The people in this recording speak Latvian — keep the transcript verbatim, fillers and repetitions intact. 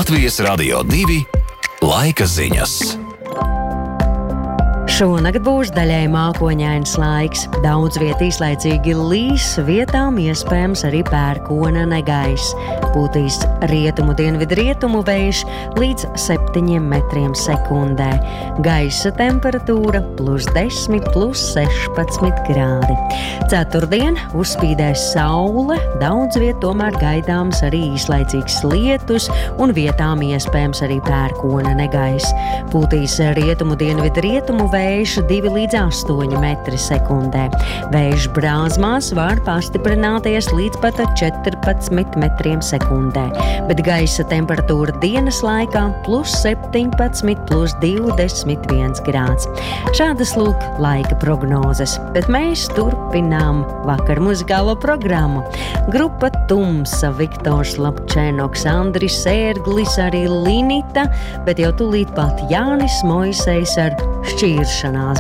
Latvijas Radio divi laika ziņas. Šonakt būs daļai mākoņains laiks. Daudz viet īslaicīgi līs, vietām iespējams arī pērkona negaiss. Pūtīs rietumu dienvidu rietumu vējš līdz septiņiem metriem sekundē. Gaisa temperatūra plus desmit, plus sešpadsmit grādi. Ceturtdien uzspīdēs saule, daudz viet tomēr gaidāms arī īslaicīgs lietus un vietām iespējams arī pērkona negaiss. Pūtīs rietumu dienvidu rietumu vējš divi līdz astoņi metri sekundē. Vējš Brāzmās var pastiprināties līdz pat četrpadsmit metriem sekundē, bet gaisa temperatūra dienas laikā plus septiņpadsmit, plus divdesmit viens grāds. Šādas lūk laika prognozes, bet mēs turpinām vakar muzikālo programmu. Grupa Tumsa, Viktors Lapčēnoks, Andris Ērglis, arī Linita, bet jau tūlīt pat Jānis Moisejs ar Šķiršanās